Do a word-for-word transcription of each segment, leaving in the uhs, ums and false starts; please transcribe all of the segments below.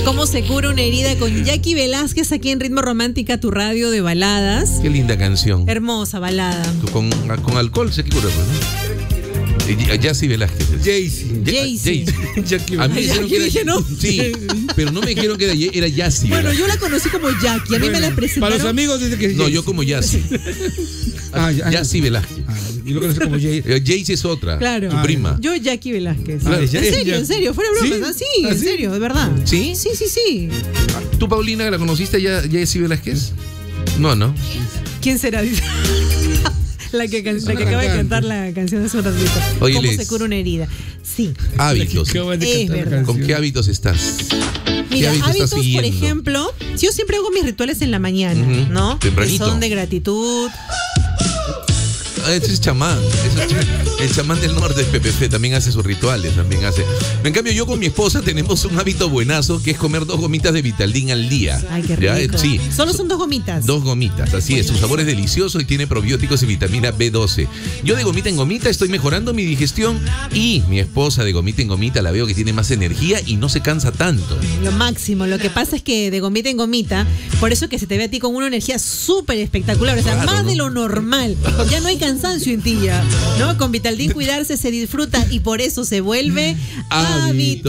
¿Cómo se cura una herida? Con Jackie Velázquez aquí en Ritmo Romántica, tu radio de baladas. Qué linda canción. Hermosa balada. Con, con alcohol se cura, ¿no? Jackie Velázquez. Jaycee. Jaycee. A mí me dijeron que era, ¿no? Sí, pero no me dijeron que era, era Jackie. Bueno, yo la conocí como Jackie. A mí bueno, me la presentaron. Para los amigos dice que es No, Jaycee. yo como Jackie. Ah, Jackie Velázquez. Ah, yo lo conozco como Jay. Jaycee es otra. Claro. Tu prima. Yo Jackie Velázquez. Ah, en ya, serio, ya. en serio. Fuera ¿Sí? broma. Sí, ¿Ah, en sí? serio, de verdad. ¿Sí? Sí, sí, sí. ¿Tú, Paulina, la conociste ya, Jaycee Velázquez? No, no. ¿Quién será? Dice. La que, can- la que acaba de cantar la canción de su ratito. Oye, ¿Cómo Les. se cura una herida? Sí. Hábitos. Qué buena Es cantar la verdad. ¿Con canción. qué hábitos estás? Mira, hábitos estás hábitos, por siguiendo? ejemplo, yo siempre hago mis rituales en la mañana, Ujú. ¿no? Tempranito. Que son de gratitud. Ah, ese es chamán. Ese es ch- el chamán del norte es P P F, también hace sus rituales, también hace. En cambio, yo con mi esposa tenemos un hábito buenazo que es comer dos gomitas de Vitaldin al día. Ay, qué ¿Ya? rico. Sí. Solo son dos gomitas. Dos gomitas, así es. Su sabor es delicioso y tiene probióticos y vitamina B doce. Yo de gomita en gomita estoy mejorando mi digestión y mi esposa de gomita en gomita la veo que tiene más energía y no se cansa tanto. Lo máximo. Lo que pasa es que de gomita en gomita, por eso que se te ve a ti con una energía súper espectacular. O sea, Claro, más ¿no? de lo normal. Ya no hay cansancio en ti ya, ¿no? Con Vitaldin cuidarse se disfruta y por eso se vuelve hábito.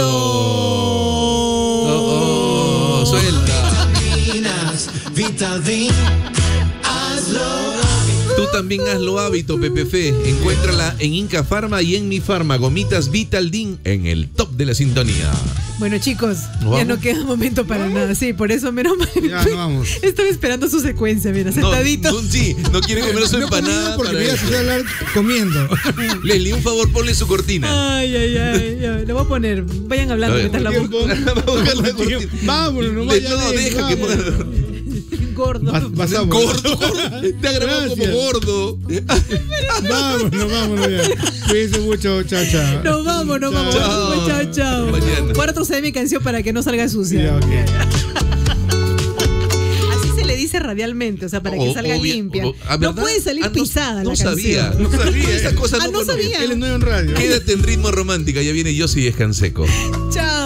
Oh, oh, suelta. Vitaldin, hazlo. Tú también hazlo hábito, P P F. Encuéntrala en Inca Pharma y en Mi Pharma. Gomitas Vitaldin en el top de la sintonía. Bueno, chicos, ¿No ya vamos? no queda momento para nada. Sí, por eso menos mal. Ya, no vamos. Estaba esperando su secuencia, mira, sentadito. No, no, sí, no quiere comer su No comía empanada. porque para voy a eso. hacer hablar comiendo. Leslie, un favor, ponle su cortina. Ay, ay, ay, ay. Lo voy a poner. Vayan hablando A ver. mientras la Tiempo. busco. Vamos a buscar la cortina. Vámonos, no Le- vaya No, de- deja que vamos. ponga. Gordo. Pas- Pasamos. Gordo, gordo. Te ha grabado como Gracias. gordo. Vámonos, vámonos ya. Cuídense mucho, chao, chao. Nos vamos, nos vamos. Chao. Chao, chao. Mañana. Voy a retroceder mi canción para que no salga sucia. Ya, ok. Así se le dice radialmente, o sea, para que O- salga obvia- limpia. o- ¿ah, No verdad? puede salir Ah, no- pisada no la sabía, canción. no sabía. Esa cosa Ah, no conozco. sabía. Él es nuevo en radio. Quédate en Ritmo Romántica. Ya viene Yossi Descanseco. Chao.